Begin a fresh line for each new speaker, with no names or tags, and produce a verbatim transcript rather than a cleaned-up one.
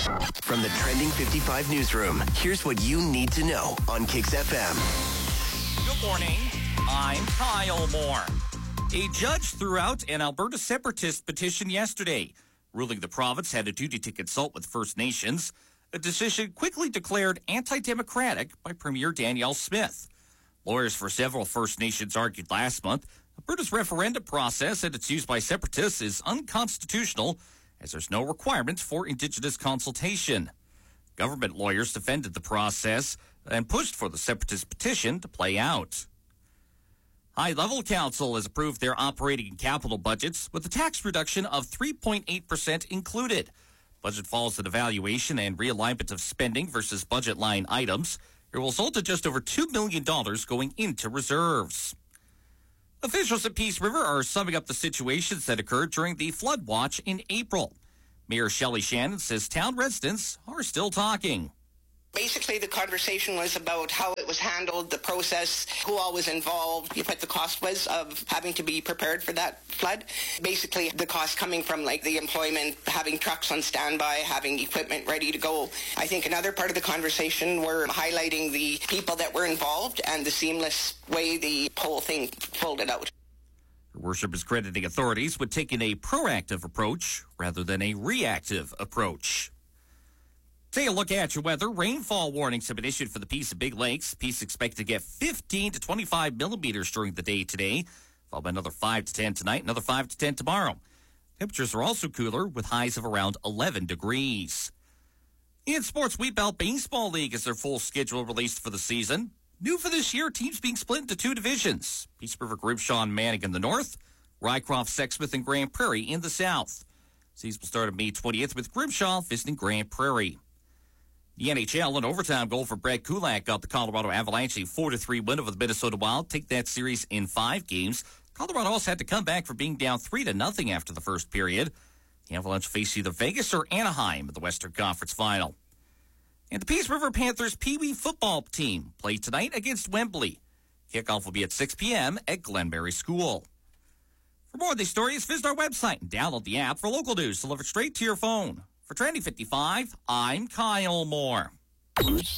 From the Trending fifty-five newsroom, here's what you need to know on Kicks F M.
Good morning. I'm Kyle Moore. A judge threw out an Alberta separatist petition yesterday, ruling the province had a duty to consult with First Nations, a decision quickly declared anti-democratic by Premier Danielle Smith. Lawyers for several First Nations argued last month Alberta's referendum process and its use by separatists is unconstitutional, as there's no requirement for Indigenous consultation. Government lawyers defended the process and pushed for the separatist petition to play out. High-Level Council has approved their operating and capital budgets with a tax reduction of three point eight percent included. Budget follows an evaluation and realignment of spending versus budget line items. It will result in just over two million dollars going into reserves. Officials at Peace River are summing up the situations that occurred during the flood watch in April. Mayor Shelley Shannon says town residents are still talking.
Basically, the conversation was about how it was handled, the process, who all was involved, what the cost was of having to be prepared for that flood. Basically, the cost coming from like the employment, having trucks on standby, having equipment ready to go. I think another part of the conversation were highlighting the people that were involved and the seamless way the whole thing folded out.
Her worship is crediting authorities with taking a proactive approach rather than a reactive approach. Take a look at your weather. Rainfall warnings have been issued for the Peace and Big Lakes. Peace expected to get fifteen to twenty-five millimeters during the day today, followed by another five to ten tonight, another five to ten tomorrow. Temperatures are also cooler with highs of around eleven degrees. In sports, Wheat Belt Baseball League is their full schedule released for the season. New for this year, teams being split into two divisions. Peace River, Grimshaw, and Manning in the north. Rycroft, Sexsmith, and Grand Prairie in the south. Season will start on May twentieth with Grimshaw visiting Grand Prairie. The N H L, an overtime goal for Brett Kulak got the Colorado Avalanche a four to three win over the Minnesota Wild. Take that series in five games. Colorado also had to come back for being down three to nothing after the first period. The Avalanche face either Vegas or Anaheim in the Western Conference Final. And the Peace River Panthers Pee Wee football team play tonight against Wembley. Kickoff will be at six p.m. at Glenberry School. For more of these stories, visit our website and download the app for local news delivered straight to your phone. For Trending fifty-five, I'm Kyle Moore.